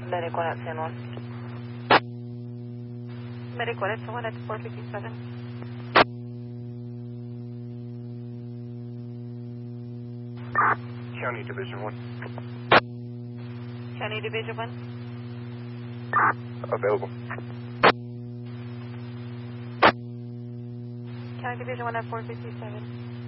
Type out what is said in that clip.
Medic 1 at San Juan. Medic 1 at San Juan at 457. County Division 1. County Division 1. Available. County Division 1 at 457.